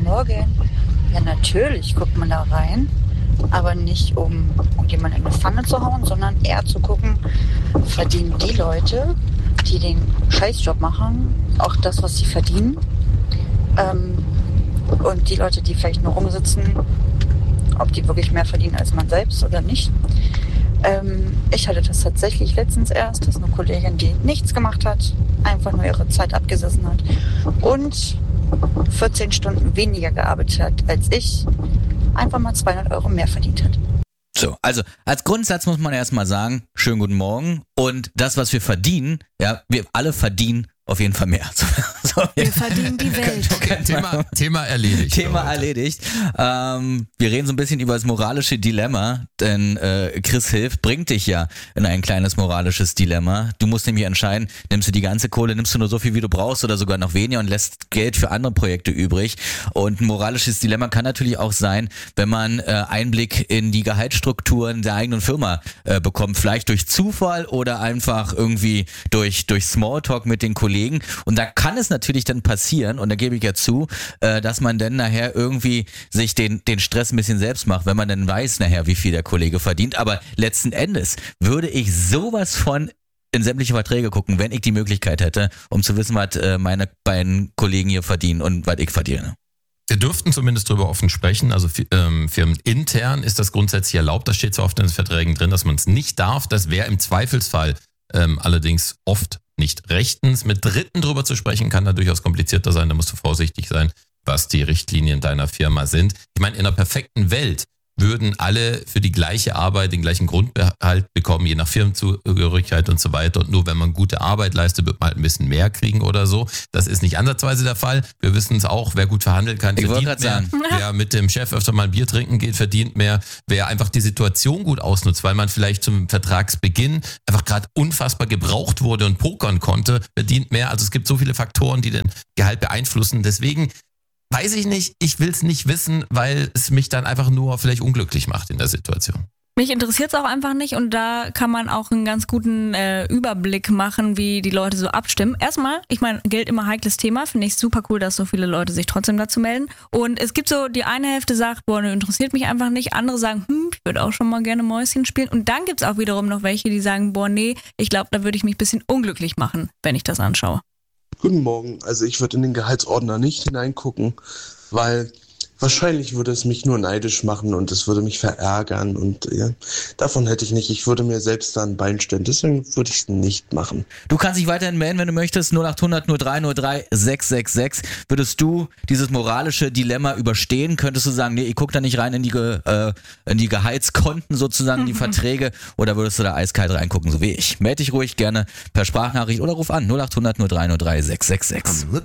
Morgen. Ja, natürlich guckt man da rein, aber nicht um jemanden in eine Pfanne zu hauen, sondern eher zu gucken, verdienen die Leute, die den Scheißjob machen, auch das, was sie verdienen. Und die Leute, die vielleicht nur rumsitzen, ob die wirklich mehr verdienen als man selbst oder nicht. Ich hatte das tatsächlich letztens erst, dass eine Kollegin, die nichts gemacht hat, einfach nur ihre Zeit abgesessen hat und 14 Stunden weniger gearbeitet hat als ich, einfach mal 200 Euro mehr verdient hat. So, also als Grundsatz muss man erstmal sagen, schönen guten Morgen. Und das, was wir verdienen, ja, wir alle verdienen auf jeden Fall mehr. So, wir verdienen die Welt. Thema erledigt. Thema erledigt. Wir reden so ein bisschen über das moralische Dilemma, denn Chris Hilf bringt dich ja in ein kleines moralisches Dilemma. Du musst nämlich entscheiden, nimmst du die ganze Kohle, nimmst du nur so viel, wie du brauchst oder sogar noch weniger und lässt Geld für andere Projekte übrig. Und ein moralisches Dilemma kann natürlich auch sein, wenn man Einblick in die Gehaltsstrukturen der eigenen Firma bekommt, vielleicht durch Zufall oder einfach irgendwie durch Smalltalk mit den Kollegen. Und da kann es natürlich dann passieren, und da gebe ich ja zu, dass man dann nachher irgendwie sich den Stress ein bisschen selbst macht, wenn man dann weiß nachher, wie viel der Kollege verdient. Aber letzten Endes würde ich sowas von in sämtliche Verträge gucken, wenn ich die Möglichkeit hätte, um zu wissen, was meine beiden Kollegen hier verdienen und was ich verdiene. Wir dürften zumindest darüber offen sprechen, also firmenintern ist das grundsätzlich erlaubt, das steht zwar oft in den Verträgen drin, dass man es nicht darf, das wäre im Zweifelsfall allerdings oft nicht rechtens. Mit Dritten drüber zu sprechen, kann da durchaus komplizierter sein, da musst du vorsichtig sein, was die Richtlinien deiner Firma sind. Ich meine, in einer perfekten Welt würden alle für die gleiche Arbeit den gleichen Grundgehalt bekommen, je nach Firmenzugehörigkeit und so weiter. Und nur wenn man gute Arbeit leistet, wird man halt ein bisschen mehr kriegen oder so. Das ist nicht ansatzweise der Fall. Wir wissen es auch, wer gut verhandeln kann, verdient mehr. Wer mit dem Chef öfter mal ein Bier trinken geht, verdient mehr. Wer einfach die Situation gut ausnutzt, weil man vielleicht zum Vertragsbeginn einfach gerade unfassbar gebraucht wurde und pokern konnte, verdient mehr. Also es gibt so viele Faktoren, die den Gehalt beeinflussen. Deswegen weiß ich nicht, ich will es nicht wissen, weil es mich dann einfach nur vielleicht unglücklich macht in der Situation. Mich interessiert es auch einfach nicht und da kann man auch einen ganz guten Überblick machen, wie die Leute so abstimmen. Erstmal, ich meine, Geld immer heikles Thema, finde ich super cool, dass so viele Leute sich trotzdem dazu melden. Und es gibt so, die eine Hälfte sagt, boah, ne, interessiert mich einfach nicht. Andere sagen, ich würde auch schon mal gerne Mäuschen spielen. Und dann gibt es auch wiederum noch welche, die sagen, boah, nee, ich glaube, da würde ich mich ein bisschen unglücklich machen, wenn ich das anschaue. Guten Morgen. Also ich würde in den Gehaltsordner nicht hineingucken, weil wahrscheinlich würde es mich nur neidisch machen und es würde mich verärgern und ja, davon hätte ich nicht. Ich würde mir selbst da ein Bein stellen, deswegen würde ich es nicht machen. Du kannst dich weiterhin melden, wenn du möchtest, 0800 0303 666. Würdest du dieses moralische Dilemma überstehen? Könntest du sagen, nee, ich gucke da nicht rein in die Gehaltskonten sozusagen, in die Verträge, oder würdest du da eiskalt reingucken, so wie ich? Meld dich ruhig gerne per Sprachnachricht oder ruf an 0800 0303 666.